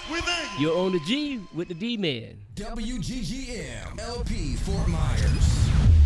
We thank you. You're on the G with the D-Man. WGGM LP Fort Myers.